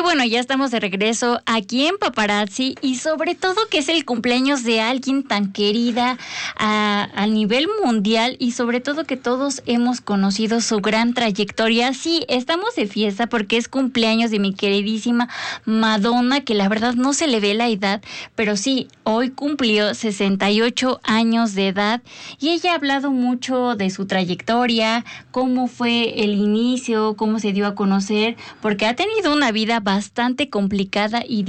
que bueno, ya estamos de regreso aquí en Paparazzi y sobre todo que es el cumpleaños de alguien tan querida a nivel mundial y sobre todo que todos hemos conocido su gran trayectoria. Sí, estamos de fiesta porque es cumpleaños de mi queridísima Madonna, que la verdad no se le ve la edad, pero sí, hoy cumplió 68 años de edad y ella ha hablado mucho de su trayectoria, cómo fue el inicio, cómo se dio a conocer, porque ha tenido una vida bastante complicada y